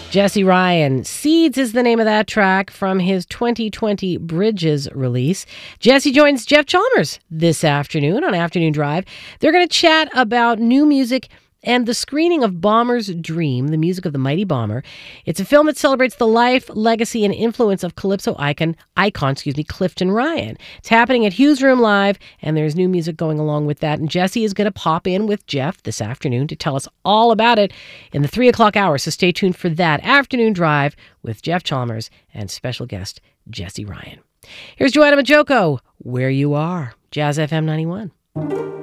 Jesse Ryan. Seeds is the name of that track from his 2020 Bridges release. Jesse joins Jeff Chalmers this afternoon on Afternoon Drive. They're going to chat about new music and the screening of Bomber's Dream, the music of the Mighty Bomber. It's a film that celebrates the life, legacy, and influence of Calypso icon, Clifton Ryan. It's happening at Hughes Room Live, and there's new music going along with that. And Jesse is going to pop in with Jeff this afternoon to tell us all about it in the 3 o'clock hour. So stay tuned for that Afternoon Drive with Jeff Chalmers and special guest Jesse Ryan. Here's Joanna Majoko, Where You Are, Jazz FM 91.